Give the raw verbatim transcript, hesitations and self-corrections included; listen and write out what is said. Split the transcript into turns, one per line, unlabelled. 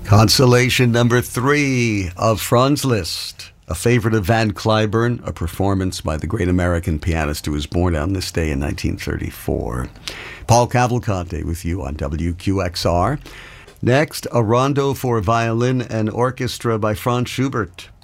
Consolation number three of Franz Liszt, a favorite of Van Cliburn, a performance by the great American pianist who was born on this day in nineteen thirty-four. Paul Cavalcante with you on W Q X R. Next, a rondo for violin and orchestra by Franz Schubert.